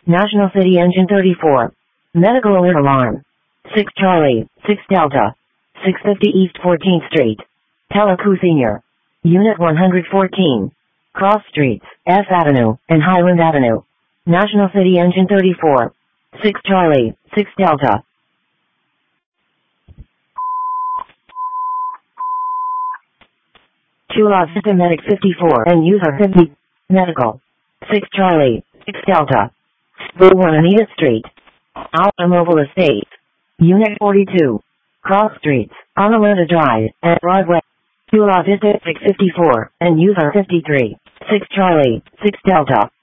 National City Engine 34. Medical alert alarm. 6 Charlie, 6 Delta. 650 East 14th Street. Telecu Senior. Unit 114. Cross Streets, S Avenue, and Highland Avenue. National City Engine 34. 6 Charlie, 6 Delta. Chula Vista Medic 54 and user 50. Medical. 6 Charlie, 6 Delta. 1 Anita Street. Automobile Estates. Unit 42. Cross Streets, Honolulu Drive, and Broadway. Chula Vista 654 and user 53. 6 Charlie, 6 Delta.